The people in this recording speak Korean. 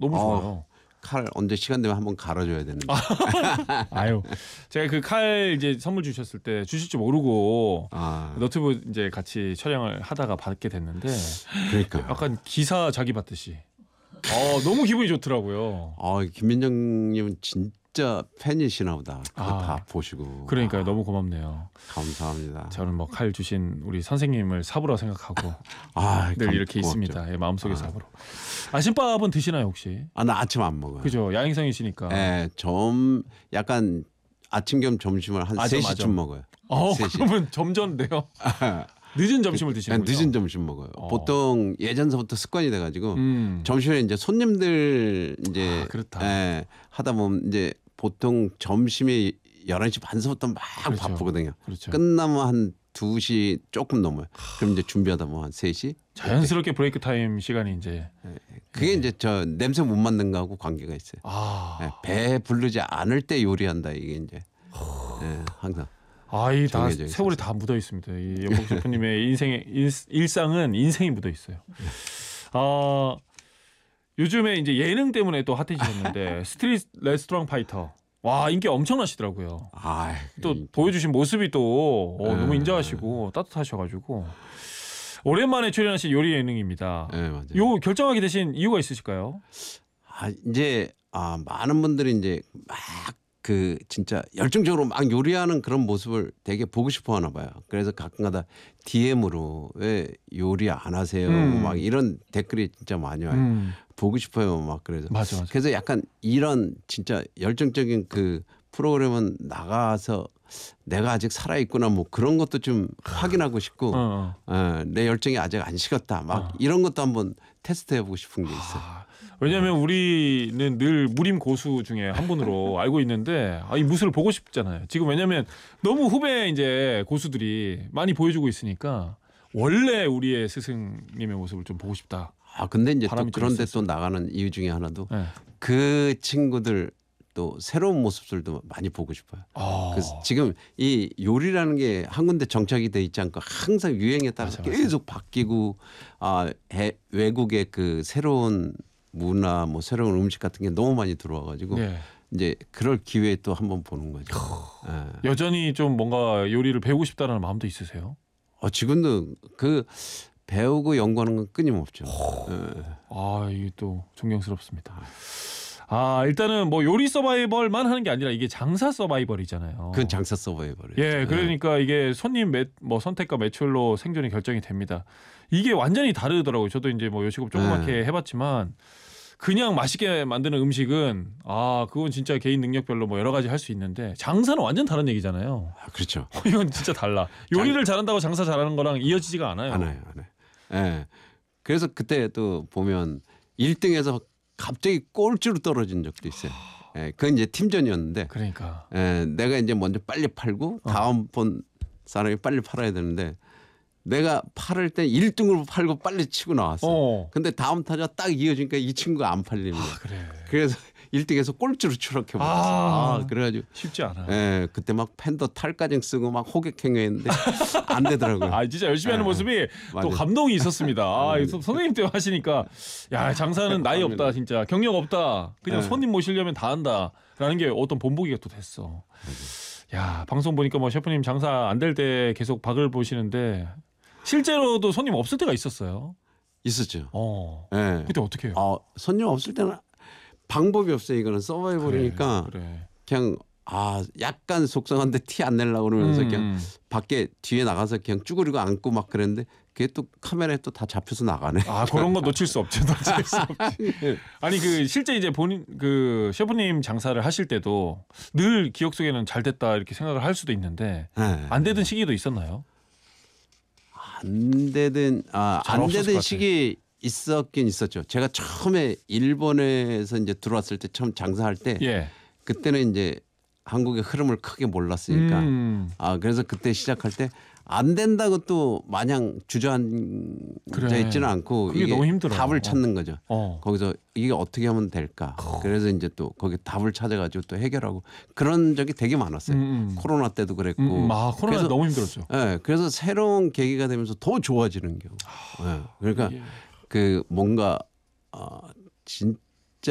너무 좋아요. 칼 언제 시간 되면 한번 갈아줘야 되는데. 아유, 제가 그 칼 이제 선물 주셨을 때 주실 줄 모르고 너튜브 이제 같이 촬영을 하다가 받게 됐는데, 그러니까 약간 기사 자기 받듯이. 너무 기분이 좋더라고요. 김민정님은 진짜 팬이시나 보다. 그거 다 보시고. 그러니까요. 너무 고맙네요. 감사합니다. 저는 뭐 칼 주신 우리 선생님을 사부라 생각하고 늘 이렇게 고맙죠. 있습니다. 예, 마음속에 사부로. 아침밥은 드시나요 혹시? 나 아침 안 먹어요. 그죠. 야행성이시니까. 네, 약간 아침 겸 점심을 한 3시쯤 먹어요. 3시. 그러면 점점인데요. 늦은 점심을 드시는군요. 늦은 점심 먹어요. 보통 예전서부터 습관이 돼가지고 점심에 이제 손님들 이제 하다 보면 이제 보통 점심이 11시 반서부터 막 그렇죠. 바쁘거든요. 그렇죠. 끝나면 한 2시 조금 넘어요. 그럼 이제 준비하다 보면 한 3시. 자연스럽게 브레이크 타임 시간이 이제. 그게 이제 저 냄새 못 맡는 거하고 관계가 있어요. 배 부르지 않을 때 요리한다 이게 이제 항상. 이 다 세월이 다 묻어 있습니다. 이 연복 셰프님의 인생의 일상은 인생이 묻어 있어요. 요즘에 이제 예능 때문에 또 핫해지셨는데 스트릿 레스토랑 파이터. 와, 인기 엄청나시더라고요. 또 보여주신 모습이 또 너무 인자하시고 따뜻하셔가지고 오랜만에 출연하신 요리 예능입니다. 네, 맞아요. 요 결정하게 되신 이유가 있으실까요? 이제 많은 분들이 이제 막 진짜 열정적으로 막 요리하는 그런 모습을 되게 보고 싶어 하나 봐요. 그래서 가끔가다 DM으로 왜 요리 안 하세요? 막 이런 댓글이 진짜 많이 와요. 보고 싶어요. 막 그래서. 맞아. 그래서 약간 이런 진짜 열정적인 그 프로그램은 나가서 내가 아직 살아있구나 뭐 그런 것도 좀 확인하고 싶고 내 열정이 아직 안 식었다. 막 이런 것도 한번 테스트해보고 싶은 게 있어요. 왜냐하면 우리는 늘 무림 고수 중에 한 분으로 알고 있는데 이 무술을 보고 싶잖아요. 지금 왜냐하면 너무 후배 이제 고수들이 많이 보여주고 있으니까 원래 우리의 스승님의 모습을 좀 보고 싶다. 근데 이제 또 그런데 또 나가는 이유 중에 하나도 그 친구들 또 새로운 모습들도 많이 보고 싶어요. 그래서 지금 이 요리라는 게 한 군데 정착이 돼 있지 않고 항상 유행에 따라서 계속 바뀌고 외국의 그 새로운 문화 뭐 새로운 음식 같은 게 너무 많이 들어와가지고 이제 그럴 기회에 또 한번 보는 거죠. 여전히 좀 뭔가 요리를 배우고 싶다는 마음도 있으세요? 지금도 그 배우고 연구하는 건 끊임없죠. 이게 또 존경스럽습니다. 일단은 뭐 요리 서바이벌만 하는 게 아니라 이게 장사 서바이벌이잖아요. 그건 장사 서바이벌이죠. 예, 그러니까 이게 손님 선택과 매출로 생존이 결정이 됩니다. 이게 완전히 다르더라고요. 저도 이제 뭐 요식업 조그맣게 해봤지만 그냥 맛있게 만드는 음식은 그건 진짜 개인 능력별로 뭐 여러 가지 할 수 있는데 장사는 완전 다른 얘기잖아요. 그렇죠. 이건 진짜 달라. 요리를 잘한다고 장사 잘하는 거랑 이어지지가 않아요. 안 해요. 예. 그래서 그때 또 보면 1등에서 갑자기 꼴찌로 떨어진 적도 있어요. 그건 이제 팀전이었는데. 그러니까. 내가 이제 먼저 빨리 팔고 다음번 사람이 빨리 팔아야 되는데 내가 팔을 때 1등으로 팔고 빨리 치고 나왔어. 근데 다음 타자 딱 이어지니까 이 친구가 안 팔리는 거야. 그래. 그래서 1등에서 꼴찌로 추락해 버렸어. 그래가지고 쉽지 않아. 그때 막 팬더 탈까지 쓰고 막 호객행위했는데 안 되더라고요. 진짜 열심히 하는 모습이 또 감동이 있었습니다. 선생님 때문에 하시니까 야, 장사는 나이 없다 진짜. 경력 없다. 그냥 손님 모시려면 다 한다라는 게 어떤 본보기가 또 됐어. 야, 방송 보니까 뭐 셰프님 장사 안 될 때 계속 박을 보시는데 실제로도 손님 없을 때가 있었어요. 있었죠. 그때 어떻게 해요? 손님 없을 때는 방법이 없어요. 이거는 서바이벌이니까 그래. 그냥 약간 속상한데 티 안 내려고 그러면서 그냥 밖에 뒤에 나가서 그냥 쭈그리고 앉고 막 그랬는데 그게 또 카메라에 또 다 잡혀서 나가네. 그런 거 놓칠 수 없죠. 놓칠 수 없지. 아니 그 실제 이제 본인 그 셰프님 장사를 하실 때도 늘 기억 속에는 잘 됐다 이렇게 생각을 할 수도 있는데 안 되던 시기도 있었나요? 안 되던 시기 있었긴 있었죠. 제가 처음에 일본에서 이제 들어왔을 때 처음 장사할 때 그때는 이제 한국의 흐름을 크게 몰랐으니까 그래서 그때 시작할 때 안 된다고 또 마냥 주저앉아 있지는 않고 그게 이게 너무 힘들어요. 답을 찾는 거죠. 거기서 이게 어떻게 하면 될까. 그래서 이제 또 거기 답을 찾아가지고 또 해결하고 그런 적이 되게 많았어요. 코로나 때도 그랬고. 코로나 너무 힘들었죠. 그래서 새로운 계기가 되면서 더 좋아지는 경우. 그러니까 그 뭔가